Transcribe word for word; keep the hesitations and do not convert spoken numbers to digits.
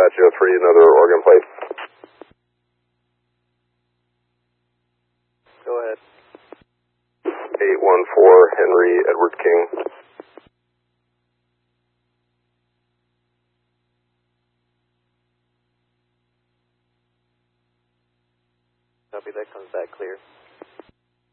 Apache oh three, another Oregon plate. Go ahead. eight one four, Henry Edward King. Copy, that comes back clear.